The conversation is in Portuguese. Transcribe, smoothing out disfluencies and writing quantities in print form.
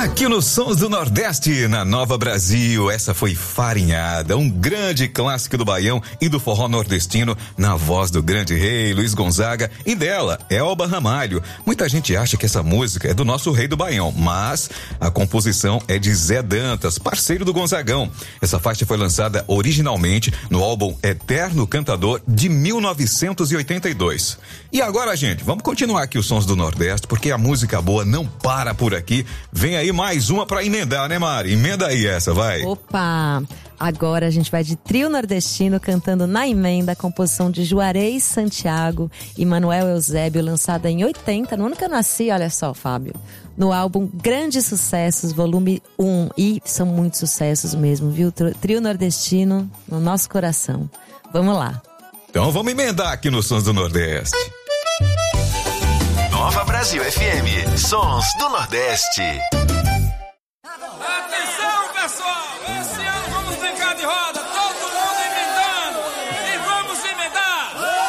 Aqui nos Sons do Nordeste, na Nova Brasil, essa foi Farinhada, um grande clássico do baião e do forró nordestino, na voz do grande rei Luiz Gonzaga e dela, Elba Ramalho. Muita gente acha que essa música é do nosso rei do baião, mas a composição é de Zé Dantas, parceiro do Gonzagão. Essa faixa foi lançada originalmente no álbum Eterno Cantador de 1982. E agora, gente, vamos continuar aqui os Sons do Nordeste, porque a música boa não para por aqui. Vem aí mais uma pra emendar, né, Mari? Emenda aí essa, vai. Opa! Agora a gente vai de trio nordestino cantando na emenda a composição de Juarez Santiago e Manuel Eusébio, lançada em 80, no ano que eu nasci, olha só, Fábio. No álbum Grandes Sucessos, volume 1. E são muitos sucessos mesmo, viu? Trio nordestino no nosso coração. Vamos lá. Então vamos emendar aqui nos Sons do Nordeste. Nova Brasil FM, Sons do Nordeste. Atenção, pessoal! Esse ano vamos brincar de roda!